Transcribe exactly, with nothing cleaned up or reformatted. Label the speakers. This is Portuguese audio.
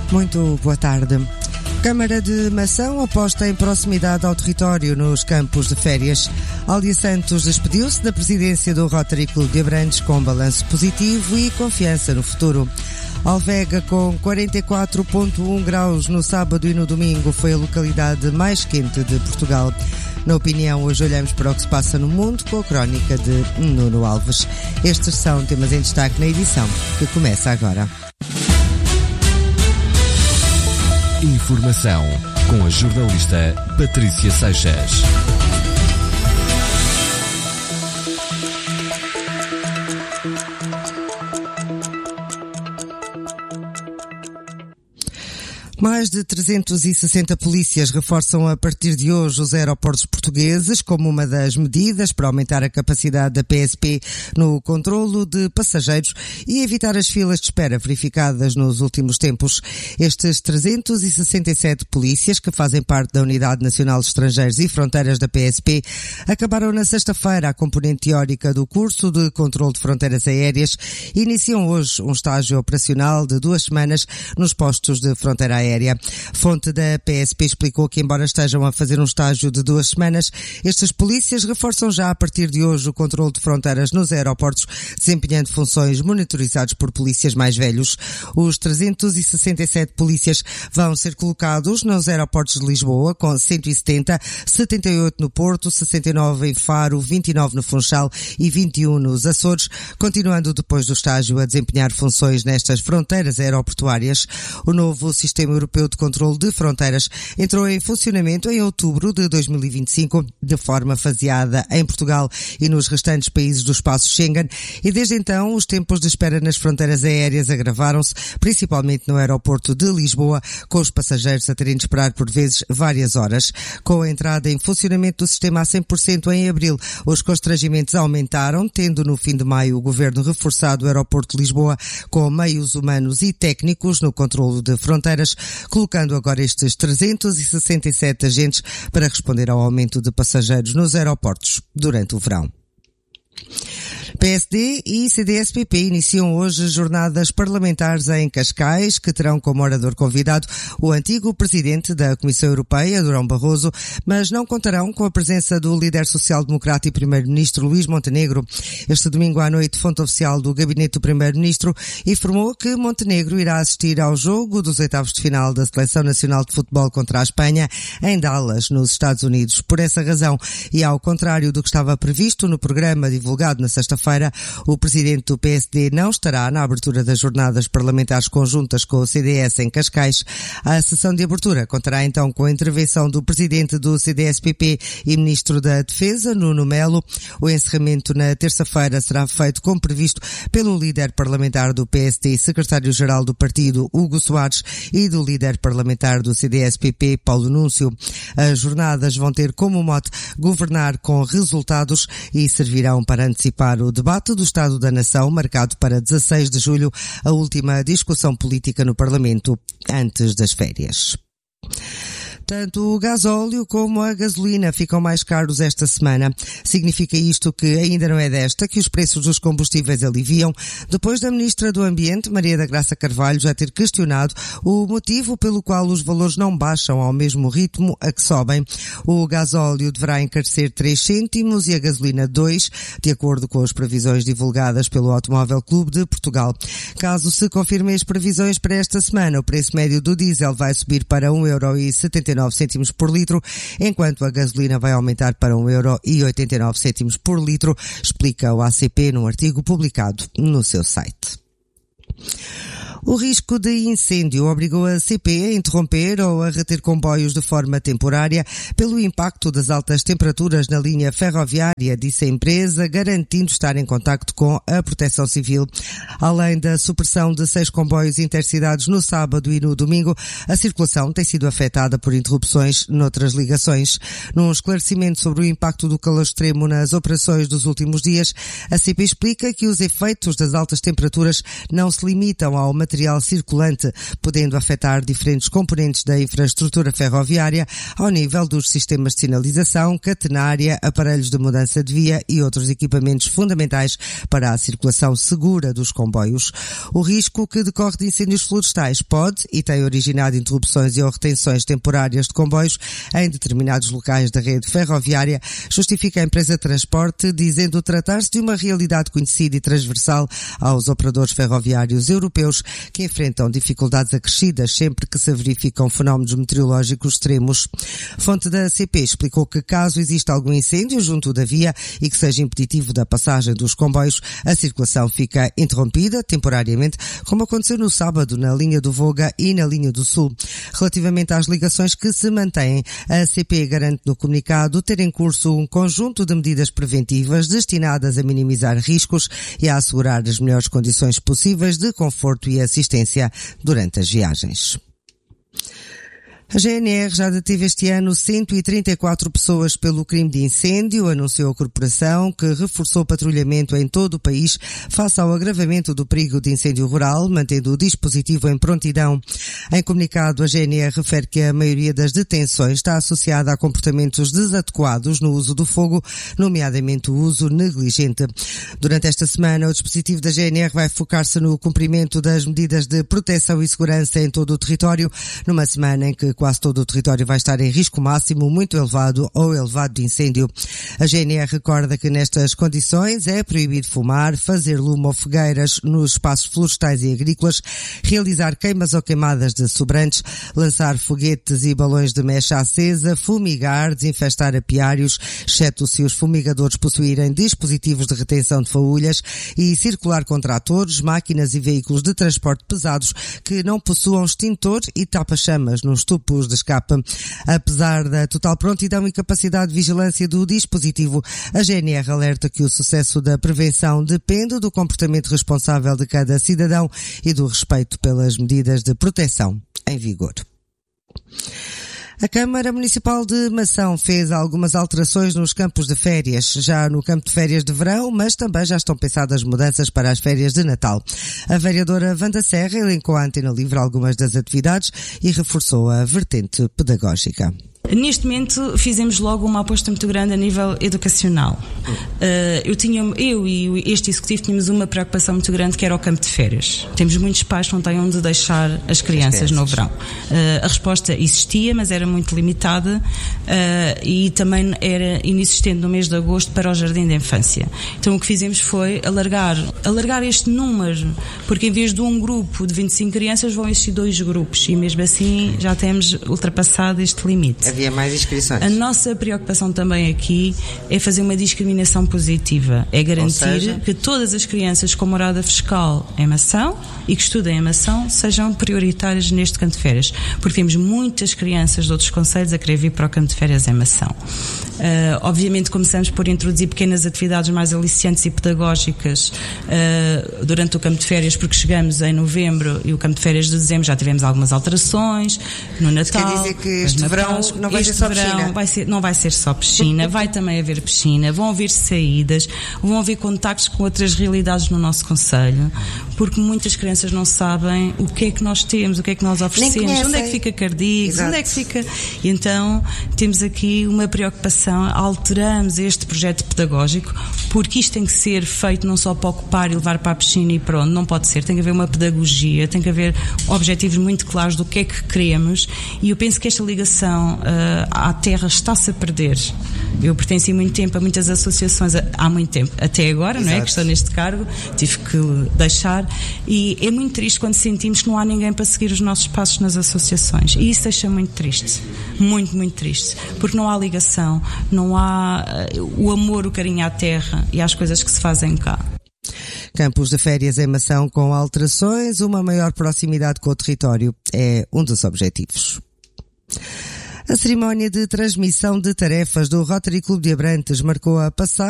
Speaker 1: Muito boa tarde. Câmara de Mação aposta em proximidade ao território nos campos de férias. Aldia Santos despediu-se da presidência do Rotary Clube de Abrantes com balanço positivo e confiança no futuro. Alvega, com quarenta e quatro vírgula um graus no sábado e no domingo, foi a localidade mais quente de Portugal. Na opinião, hoje olhamos para o que se passa no mundo com a crónica de Nuno Alves. Estes são temas em destaque na edição que começa agora.
Speaker 2: Informação com a jornalista Patrícia Seixas.
Speaker 1: Mais de trezentos e sessenta polícias reforçam a partir de hoje os aeroportos portugueses como uma das medidas para aumentar a capacidade da P S P no controlo de passageiros e evitar as filas de espera verificadas nos últimos tempos. Estes trezentos e sessenta e sete polícias, que fazem parte da Unidade Nacional de Estrangeiros e Fronteiras da P S P, acabaram na sexta-feira a componente teórica do curso de controlo de fronteiras aéreas e iniciam hoje um estágio operacional de duas semanas nos postos de fronteira aérea. Fonte da P S P explicou que, embora estejam a fazer um estágio de duas semanas, estes polícias reforçam já a partir de hoje o controle de fronteiras nos aeroportos, desempenhando funções monitorizadas por polícias mais velhos. Os trezentos e sessenta e sete polícias vão ser colocados nos aeroportos de Lisboa, com cento e setenta, setenta e oito no Porto, sessenta e nove em Faro, vinte e nove no Funchal e vinte e um nos Açores, continuando depois do estágio a desempenhar funções nestas fronteiras aeroportuárias. O novo sistema Europeu de Controlo de Fronteiras entrou em funcionamento em outubro de dois mil e vinte e cinco, de forma faseada em Portugal e nos restantes países do espaço Schengen, e desde então os tempos de espera nas fronteiras aéreas agravaram-se, principalmente no aeroporto de Lisboa, com os passageiros a terem de esperar por vezes várias horas. Com a entrada em funcionamento do sistema a cem por cento em abril, os constrangimentos aumentaram, tendo no fim de maio o Governo reforçado o aeroporto de Lisboa com meios humanos e técnicos no controlo de fronteiras, colocando agora estes trezentos e sessenta e sete agentes para responder ao aumento de passageiros nos aeroportos durante o verão. P S D e C D S P P iniciam hoje jornadas parlamentares em Cascais, que terão como orador convidado o antigo presidente da Comissão Europeia, Durão Barroso, mas não contarão com a presença do líder social-democrata e primeiro-ministro Luís Montenegro. Este domingo à noite, fonte oficial do gabinete do primeiro-ministro informou que Montenegro irá assistir ao jogo dos oitavos de final da Seleção Nacional de Futebol contra a Espanha, em Dallas, nos Estados Unidos. Por essa razão, e ao contrário do que estava previsto no programa divulgado na sexta-feira, o presidente do P S D não estará na abertura das jornadas parlamentares conjuntas com o C D S em Cascais. A sessão de abertura contará então com a intervenção do presidente do C D S P P e ministro da Defesa, Nuno Melo. O encerramento na terça-feira será feito como previsto pelo líder parlamentar do P S D e secretário-geral do partido, Hugo Soares, e do líder parlamentar do C D S P P, Paulo Núncio. As jornadas vão ter como mote governar com resultados e servirão para antecipar o debate do Estado da Nação, marcado para dezasseis de julho, a última discussão política no Parlamento antes das férias. Tanto o gasóleo como a gasolina ficam mais caros esta semana. Significa isto que ainda não é desta que os preços dos combustíveis aliviam, depois da Ministra do Ambiente, Maria da Graça Carvalho, já ter questionado o motivo pelo qual os valores não baixam ao mesmo ritmo a que sobem. O gasóleo deverá encarecer três cêntimos e a gasolina dois, de acordo com as previsões divulgadas pelo Automóvel Clube de Portugal. Caso se confirmem as previsões para esta semana, o preço médio do diesel vai subir para um euro e setenta e nove cêntimos por litro, enquanto a gasolina vai aumentar para um euro e oitenta e nove cêntimos por litro, explica o A C P num artigo publicado no seu site. O risco de incêndio obrigou a C P a interromper ou a reter comboios de forma temporária pelo impacto das altas temperaturas na linha ferroviária, disse a empresa, garantindo estar em contacto com a Proteção Civil. Além da supressão de seis comboios intercidades no sábado e no domingo, a circulação tem sido afetada por interrupções noutras ligações. Num esclarecimento sobre o impacto do calor extremo nas operações dos últimos dias, a C P explica que os efeitos das altas temperaturas não se limitam ao material material circulante, podendo afetar diferentes componentes da infraestrutura ferroviária ao nível dos sistemas de sinalização, catenária, aparelhos de mudança de via e outros equipamentos fundamentais para a circulação segura dos comboios. O risco que decorre de incêndios florestais pode e tem originado interrupções e ou retenções temporárias de comboios em determinados locais da rede ferroviária, justifica a empresa de transporte, dizendo tratar-se de uma realidade conhecida e transversal aos operadores ferroviários europeus que enfrentam dificuldades acrescidas sempre que se verificam fenómenos meteorológicos extremos. Fonte da C P explicou que caso exista algum incêndio junto da via e que seja impeditivo da passagem dos comboios, a circulação fica interrompida temporariamente, como aconteceu no sábado na linha do Voga e na linha do Sul. Relativamente às ligações que se mantêm, a C P garante no comunicado ter em curso um conjunto de medidas preventivas destinadas a minimizar riscos e a assegurar as melhores condições possíveis de conforto e assistência durante as viagens. A G N R já deteve este ano cento e trinta e quatro pessoas pelo crime de incêndio, anunciou a corporação, que reforçou o patrulhamento em todo o país face ao agravamento do perigo de incêndio rural, mantendo o dispositivo em prontidão. Em comunicado, a G N R refere que a maioria das detenções está associada a comportamentos desadequados no uso do fogo, nomeadamente o uso negligente. Durante esta semana, o dispositivo da G N R vai focar-se no cumprimento das medidas de proteção e segurança em todo o território, numa semana em que quase todo o território vai estar em risco máximo muito elevado ou elevado de incêndio. A G N R recorda que nestas condições é proibido fumar, fazer lume ou fogueiras nos espaços florestais e agrícolas, realizar queimas ou queimadas de sobrantes, lançar foguetes e balões de mecha acesa, fumigar, desinfestar apiários, exceto se os fumigadores possuírem dispositivos de retenção de faúlhas, e circular com tratores, máquinas e veículos de transporte pesados que não possuam extintor e tapa-chamas nos tubos de escape. Apesar da total prontidão e capacidade de vigilância do dispositivo, a G N R alerta que o sucesso da prevenção depende do comportamento responsável de cada cidadão e do respeito pelas medidas de proteção em vigor. A Câmara Municipal de Mação fez algumas alterações nos campos de férias, já no campo de férias de verão, mas também já estão pensadas mudanças para as férias de Natal. A vereadora Wanda Serra elencou à Antena Livre algumas das atividades e reforçou a vertente pedagógica.
Speaker 3: Neste momento fizemos logo uma aposta muito grande a nível educacional. Uh, eu, tinha, eu e este executivo tínhamos uma preocupação muito grande, que era o campo de férias. Temos muitos pais que não têm onde deixar as crianças no verão. Uh, a resposta existia, mas era muito limitada uh, e também era inexistente no mês de agosto para o jardim de infância. Então o que fizemos foi alargar, alargar este número, porque em vez de um grupo de vinte e cinco crianças vão existir dois grupos e mesmo assim já temos ultrapassado este limite.
Speaker 1: Havia mais inscrições.
Speaker 3: A nossa preocupação também aqui é fazer uma discriminação positiva. É garantir seja... que todas as crianças com morada fiscal em Mação e que estudem em Mação sejam prioritárias neste campo de férias. Porque temos muitas crianças de outros concelhos a querer vir para o campo de férias em Mação. Uh, obviamente começamos por introduzir pequenas atividades mais aliciantes e pedagógicas uh, durante o campo de férias, porque chegamos em novembro e o campo de férias de dezembro já tivemos algumas alterações no Natal.
Speaker 1: Quer dizer que este verão não vai ser só piscina?
Speaker 3: Vai ser, não vai ser só piscina, vai também haver piscina, vão haver saídas, vão haver contactos com outras realidades no nosso concelho, porque muitas crianças não sabem o que é que nós temos, o que é que nós oferecemos, onde é que fica Cardígos, onde é que fica... Então temos aqui uma preocupação, alteramos este projeto pedagógico, porque isto tem que ser feito não só para ocupar e levar para a piscina e pronto, não pode ser, tem que haver uma pedagogia, tem que haver objetivos muito claros do que é que queremos, e eu penso que esta ligação uh, à terra está-se a perder. Eu pertenci muito tempo a muitas associações, há muito tempo, até agora, Exato. Não é? Que estou neste cargo, tive que deixar, e é muito triste quando sentimos que não há ninguém para seguir os nossos passos nas associações, e isso deixa muito triste, muito, muito triste, porque não há ligação, não há uh, o amor, o carinho à terra e às coisas que se fazem cá.
Speaker 1: Campos de férias em Mação com alterações, uma maior proximidade com o território é um dos objetivos. A cerimónia de transmissão de tarefas do Rotary Clube de Abrantes marcou a passagem